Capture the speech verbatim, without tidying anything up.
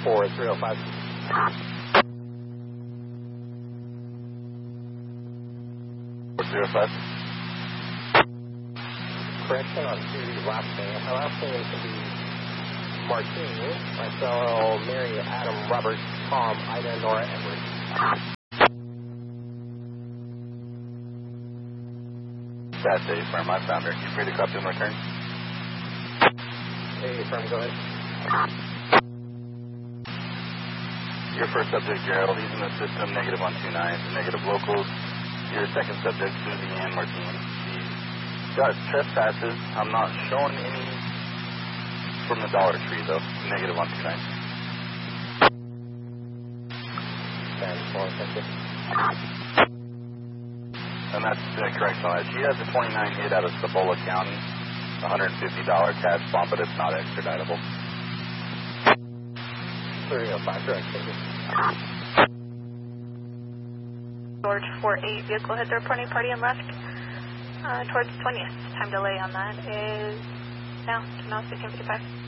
for three oh five. three oh five. Correction on Suzy's last name. My last name is to be Martini. I spell Mary, Adam, Robert, Tom, Ida, Nora, Edward. That's a firm. I found her. You free to copy and return? Hey, firm, go ahead. Your first subject, Gerald, he's in the system, negative one two nine, negative locals. Your second subject, Suzy Ann Martini. He's got trespasses. I'm not showing any from the Dollar Tree, though. Negative one two nine. And that's uh, correct on that. She has a twenty-nine hit out of Cibola County, one hundred fifty dollars cash bond, but it's not extraditable. three oh five, correct. Thank you. George four eight, vehicle hit the reporting party and left uh, towards twentieth. Time delay on that is now, now sixteen fifty-five.